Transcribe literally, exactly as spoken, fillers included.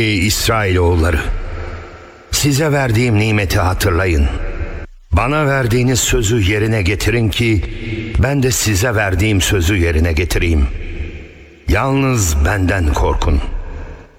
Ey İsrailoğulları! Size verdiğim nimeti hatırlayın. Bana verdiğiniz sözü yerine getirin ki ben de size verdiğim sözü yerine getireyim. Yalnız benden korkun.